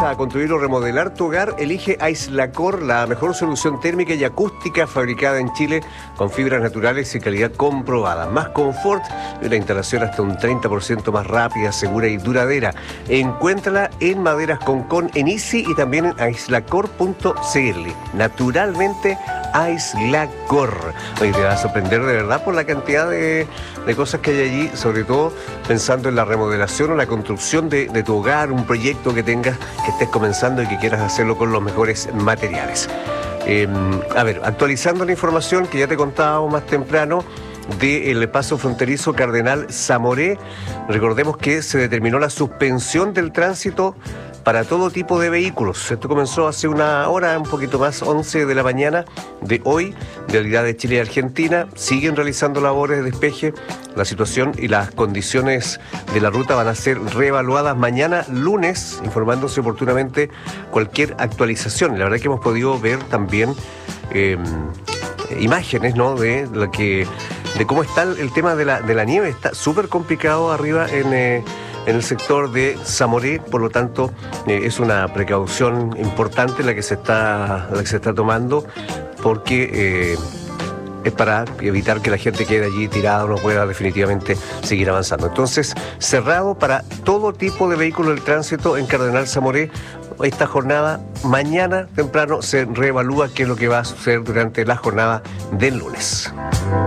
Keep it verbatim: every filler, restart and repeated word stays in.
a construir o remodelar tu hogar, elige Aislacor, la mejor solución térmica y acústica fabricada en Chile con fibras naturales y calidad comprobada. Más confort y la instalación hasta un treinta por ciento más rápida, segura y duradera. Encuéntrala en Maderas Concón, en Easy y también en aislacor punto c l. Naturalmente, Aislacor. Oye, te va a sorprender de verdad por la cantidad de, de cosas que hay allí, sobre todo pensando en la remodelación o la construcción de, de tu hogar, un proyecto que tengas, que estés comenzando y que quieras hacerlo con los mejores materiales. Eh, a ver, actualizando la información que ya te contábamos más temprano del paso fronterizo Cardenal Zamoré, recordemos que se determinó la suspensión del tránsito para todo tipo de vehículos. Esto comenzó hace una hora, un poquito más, once de la mañana de hoy, de Unidad de Chile y Argentina. Siguen realizando labores de despeje. La situación y las condiciones de la ruta van a ser reevaluadas mañana lunes, informándose oportunamente cualquier actualización. La verdad es que hemos podido ver también eh, imágenes, ¿no?, de lo que, de cómo está el tema de la, de la nieve. Está súper complicado arriba en... Eh, en el sector de Zamoré, por lo tanto eh, es una precaución importante la que se está, la que se está tomando, porque eh, es para evitar que la gente quede allí tirada o no pueda definitivamente seguir avanzando. Entonces, cerrado para todo tipo de vehículos del tránsito en Cardenal Zamoré. Esta jornada, mañana temprano se reevalúa qué es lo que va a suceder durante la jornada del lunes.